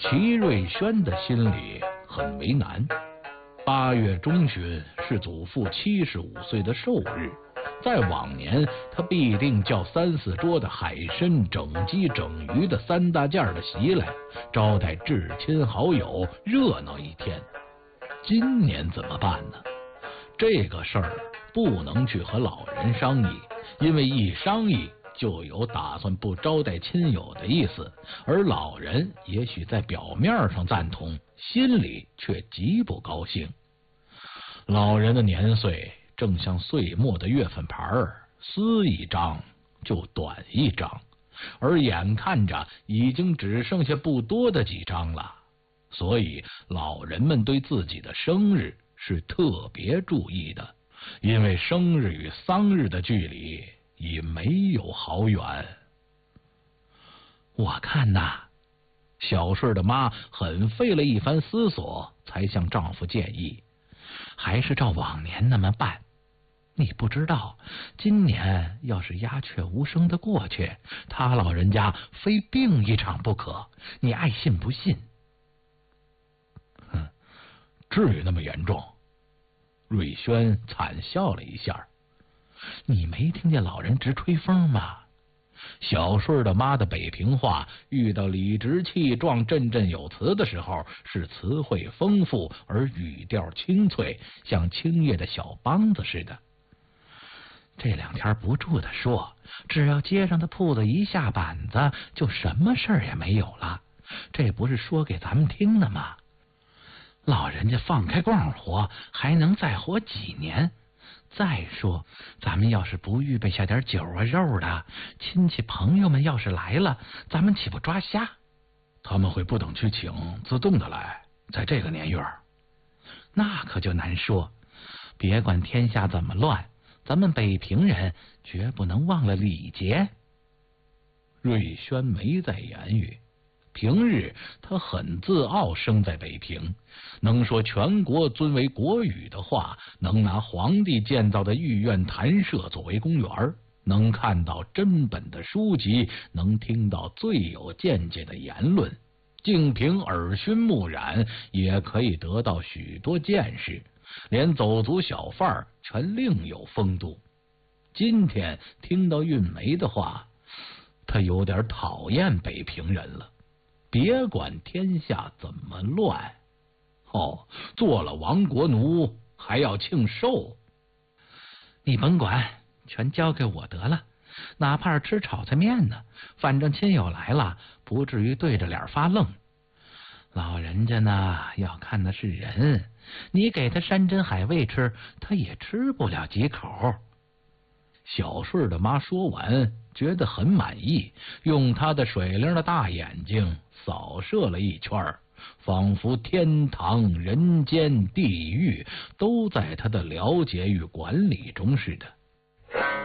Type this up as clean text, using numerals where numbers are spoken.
齐瑞轩的心里很为难。8月中旬是祖父75岁的寿日，在往年他必定叫3、4桌的海参、整鸡、整鱼的3大件的席来招待至亲好友，热闹一天。今年怎么办呢？这个事儿不能去和老人商议，因为一商议就有打算不招待亲友的意思，而老人也许在表面上赞同，心里却极不高兴。老人的年岁正像岁末的月份牌儿，撕一张就短一张，而眼看着已经只剩下不多的几张了，所以老人们对自己的生日是特别注意的，因为生日与丧日的距离已没有好远。我看呐，小顺的妈很费了一番思索，才向丈夫建议，还是照往年那么办。你不知道，今年要是鸦雀无声的过去，他老人家非病一场不可，你爱信不信？至于那么严重？瑞轩惨笑了一下。你没听见老人直吹风吗？小顺的妈的北平话遇到理直气壮、振振有词的时候，是词汇丰富而语调清脆，像清叶的小梆子似的。这2天不住的说，只要街上的铺子一下板子，就什么事儿也没有了。这不是说给咱们听的吗？老人家放开光活，还能再活几年？再说，咱们要是不预备下点酒啊肉的，亲戚朋友们要是来了，咱们岂不抓瞎？他们会不等去请，自动的来，在这个年月。那可就难说。别管天下怎么乱，咱们北平人绝不能忘了礼节。瑞轩没再言语。平日他很自傲生在北平，能说全国尊为国语的话，能拿皇帝建造的御苑坛舍作为公园，能看到真本的书籍，能听到最有见解的言论，净凭耳熏目染也可以得到许多见识，连走卒小贩儿全另有风度。今天听到韵梅的话，他有点讨厌北平人了。别管天下怎么乱，做了亡国奴还要庆寿。你甭管，全交给我得了，哪怕是吃炒菜面呢，反正亲友来了，不至于对着脸发愣。老人家呢，要看的是人，你给他山珍海味吃，他也吃不了几口。小顺的妈说完，觉得很满意，用她的水灵的大眼睛扫射了一圈，仿佛天堂、人间、地狱都在她的了解与管理中似的。